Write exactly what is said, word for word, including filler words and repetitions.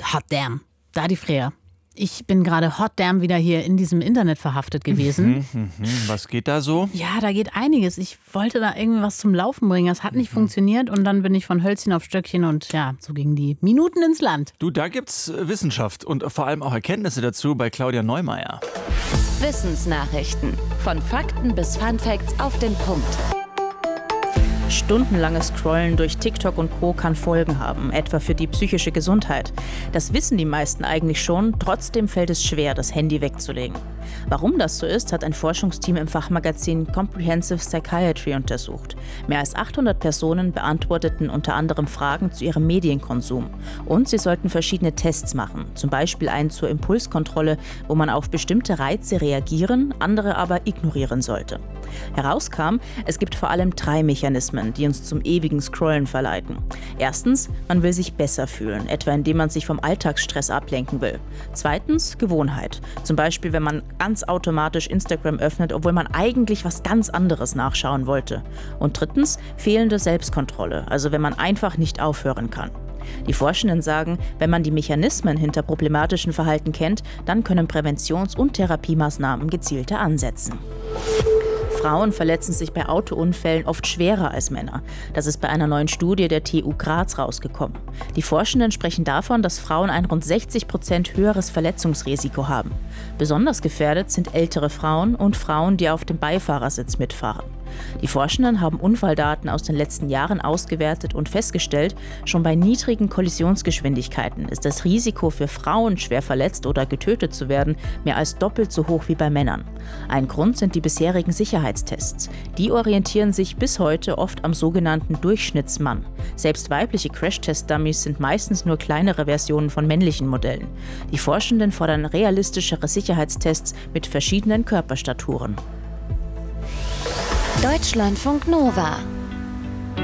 Hot damn. Da die Freya. Ich bin gerade hot damn wieder hier in diesem Internet verhaftet gewesen. Mhm, mhm. Was geht da so? Ja, da geht einiges. Ich wollte da irgendwie was zum Laufen bringen. Das hat nicht mhm. funktioniert und dann bin ich von Hölzchen auf Stöckchen und ja, so gingen die Minuten ins Land. Du, da gibt's Wissenschaft und vor allem auch Erkenntnisse dazu bei Claudia Neumeier. Wissensnachrichten. Von Fakten bis Funfacts auf den Punkt. Stundenlanges Scrollen durch TikTok und Co. kann Folgen haben, etwa für die psychische Gesundheit. Das wissen die meisten eigentlich schon, trotzdem fällt es schwer, das Handy wegzulegen. Warum das so ist, hat ein Forschungsteam im Fachmagazin Comprehensive Psychiatry untersucht. Mehr als achthundert Personen beantworteten unter anderem Fragen zu ihrem Medienkonsum. Und sie sollten verschiedene Tests machen, zum Beispiel einen zur Impulskontrolle, wo man auf bestimmte Reize reagieren, andere aber ignorieren sollte. Herauskam, es gibt vor allem drei Mechanismen, die uns zum ewigen Scrollen verleiten. Erstens, man will sich besser fühlen, etwa indem man sich vom Alltagsstress ablenken will. Zweitens, Gewohnheit. Zum Beispiel, wenn man ganz automatisch Instagram öffnet, obwohl man eigentlich was ganz anderes nachschauen wollte. Und drittens, fehlende Selbstkontrolle, also wenn man einfach nicht aufhören kann. Die Forschenden sagen, wenn man die Mechanismen hinter problematischen Verhalten kennt, dann können Präventions- und Therapiemaßnahmen gezielter ansetzen. Frauen verletzen sich bei Autounfällen oft schwerer als Männer. Das ist bei einer neuen Studie der T U Graz rausgekommen. Die Forschenden sprechen davon, dass Frauen ein rund sechzig Prozent höheres Verletzungsrisiko haben. Besonders gefährdet sind ältere Frauen und Frauen, die auf dem Beifahrersitz mitfahren. Die Forschenden haben Unfalldaten aus den letzten Jahren ausgewertet und festgestellt, schon bei niedrigen Kollisionsgeschwindigkeiten ist das Risiko für Frauen, schwer verletzt oder getötet zu werden, mehr als doppelt so hoch wie bei Männern. Ein Grund sind die bisherigen Sicherheitstests. Die orientieren sich bis heute oft am sogenannten Durchschnittsmann. Selbst weibliche Crash-Test-Dummies sind meistens nur kleinere Versionen von männlichen Modellen. Die Forschenden fordern realistischere Sicherheitstests mit verschiedenen Körperstaturen. Deutschlandfunk Nova